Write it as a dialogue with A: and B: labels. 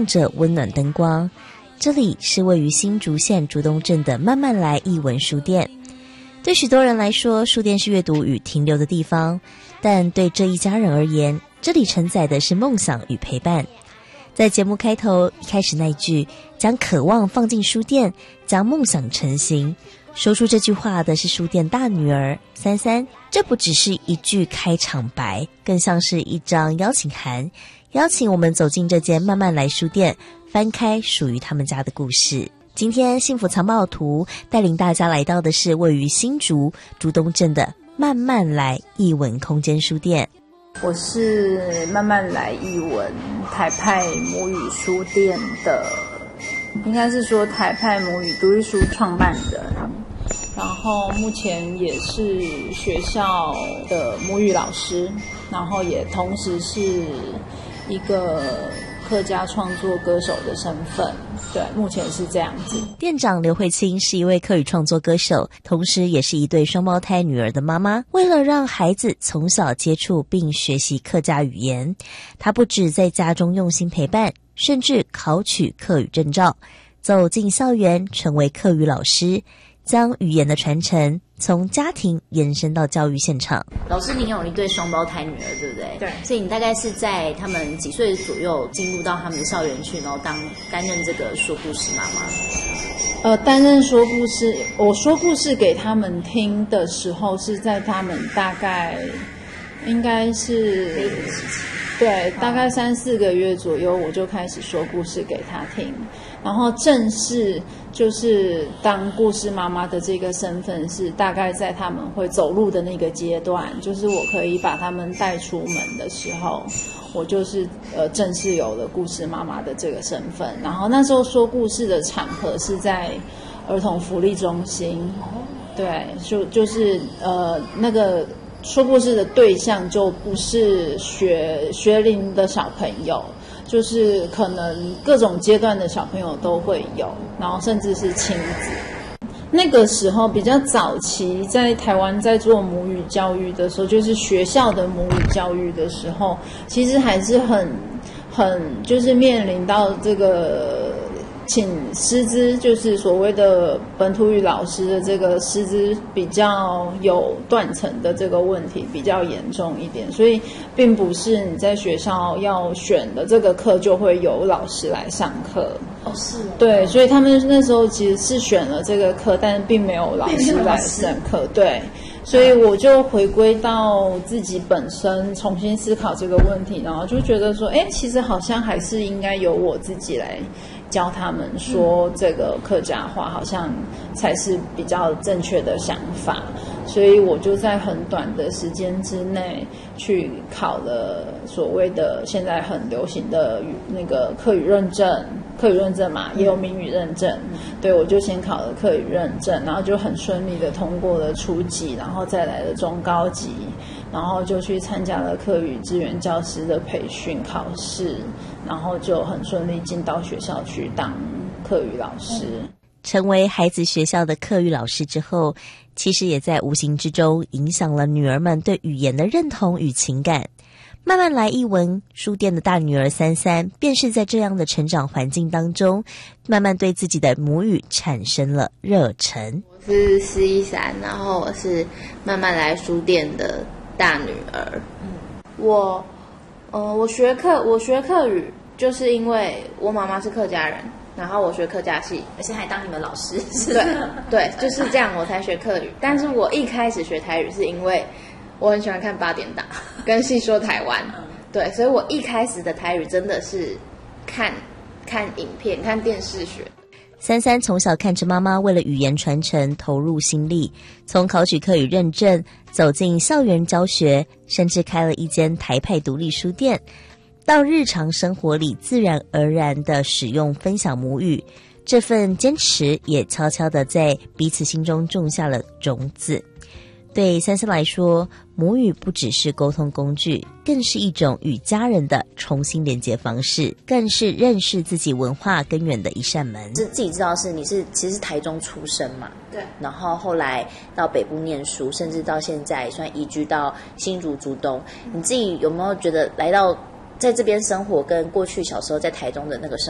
A: 亮着温暖灯光。这里是位于新竹县竹东镇的慢慢来艺文书店。对许多人来说，书店是阅读与停留的地方，但对这一家人而言，这里承载的是梦想与陪伴。在节目开头一开始那句将渴望放进书店，将梦想成型，说出这句话的是书店大女儿三三。这不只是一句开场白，更像是一张邀请函，邀请我们走进这间慢慢来书店，翻开属于他们家的故事。今天幸福藏宝图带领大家来到的是位于新竹竹东镇的慢慢来艺文空间书店。
B: 我是慢慢来艺文台派母语书店的，应该是说台派母语读书书创办人，然后目前也是学校的母语老师，然后也同时是一个客家创作歌手的身份。对，目前是这样子。
A: 店长刘慧清是一位客语创作歌手，同时也是一对双胞胎女儿的妈妈。为了让孩子从小接触并学习客家语言，她不止在家中用心陪伴，甚至考取客语证照，走进校园成为客语老师，将语言的传承从家庭延伸到教育现场。
C: 老师，您有一对双胞胎女儿，对不对？
B: 对。
C: 所以你大概是在他们几岁左右进入到他们的校园去，然后担任这个说故事妈妈？
B: 担任说故事，我说故事给他们听的时候，是在他们大概应该是对，大概3-4个月左右，我就开始说故事给他听。然后正式就是当故事妈妈的这个身份是大概在他们会走路的那个阶段，就是我可以把他们带出门的时候，我就是正式有了故事妈妈的这个身份。然后那时候说故事的场合是在儿童福利中心，对，就是那个说故事的对象就不是学龄的小朋友，就是可能各种阶段的小朋友都会有，然后甚至是亲子。那个时候比较早期，在台湾在做母语教育的时候，就是学校的母语教育的时候，其实还是很就是面临到这个请师资，就是所谓的本土语老师的这个师资比较有断层的这个问题比较严重一点，所以并不是你在学校要选的这个课就会有老师来上课。
C: 哦，是哦。
B: 对，所以他们那时候其实是选了这个课，但是并没有老师来上课。对，所以我就回归到自己本身，重新思考这个问题，然后就觉得说，其实好像还是应该由我自己来教他们说这个客家话，好像才是比较正确的想法。所以我就在很短的时间之内去考了所谓的现在很流行的那个客语认证嘛，也有闽语认证。对，我就先考了客语认证，然后就很顺利的通过了初级，然后再来了中高级，然后就去参加了客语支援教师的培训考试，然后就很顺利进到学校去当客语老师。
A: 成为孩子学校的客语老师之后，其实也在无形之中影响了女儿们对语言的认同与情感。慢慢来艺文书店的大女儿三三，便是在这样的成长环境当中，慢慢对自己的母语产生了热忱。
D: 我是施一珊，然后我是慢慢来书店的大女儿。我学客语，就是因为我妈妈是客家人，然后我学客家系，
C: 而且还当你们老师。
D: 对，就是这样我才学客语。但是我一开始学台语是因为我很喜欢看8点档跟戏说台湾，对，所以我一开始的台语真的是看影片、看电视学。
A: 三三从小看着妈妈为了语言传承投入心力，从考取客语认证，走进校园教学，甚至开了一间台派独立书店，到日常生活里自然而然地使用分享母语，这份坚持也悄悄地在彼此心中种下了种子。对三三来说，母语不只是沟通工具，更是一种与家人的重新连接方式，更是认识自己文化根源的一扇门。
C: 自己知道你是其实是台中出生嘛，
D: 对，
C: 然后后来到北部念书，甚至到现在算移居到新竹竹东。你自己有没有觉得来到在这边生活跟过去小时候在台中的那个生